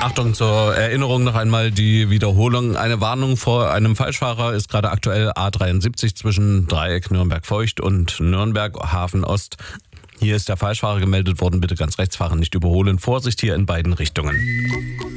Achtung, zur Erinnerung noch einmal die Wiederholung. Eine Warnung vor einem Falschfahrer ist gerade aktuell A73 zwischen Dreieck Nürnberg-Feucht und Nürnberg-Hafen-Ost. Hier ist der Falschfahrer gemeldet worden. Bitte ganz rechts fahren, nicht überholen. Vorsicht hier in beiden Richtungen.